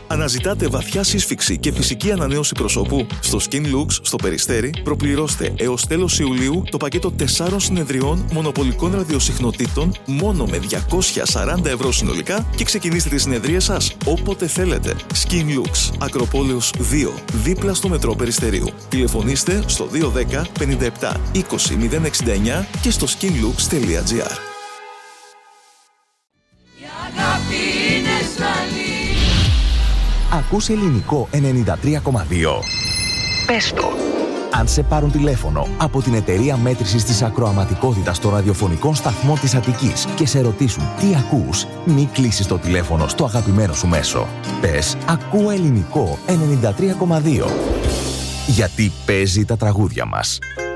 Αναζητάτε βαθιά σύσφυξη και φυσική ανανέωση προσώπου? Στο Skin Lux, στο Περιστέρι, προπληρώστε έως τέλος Ιουλίου το πακέτο 4 συνεδριών μονοπολικών ραδιοσυχνοτήτων μόνο με 240 ευρώ συνολικά και ξεκινήστε τις συνεδρίες σας όποτε θέλετε. Skin Lux, Ακροπόλεως 2, δίπλα στο μετρό Περιστερίου. Τηλεφωνήστε στο 210 57 20 069 και στο skinlux.gr. Ακούς Ελληνικό 93,2. Πες το. Αν σε πάρουν τηλέφωνο από την εταιρεία μέτρησης της ακροαματικότητας των ραδιοφωνικών σταθμών της Αττικής και σε ρωτήσουν τι ακούς, μη κλείσεις το τηλέφωνο στο αγαπημένο σου μέσο. Πες «Ακούω Ελληνικό 93,2». Γιατί παίζει τα τραγούδια μας.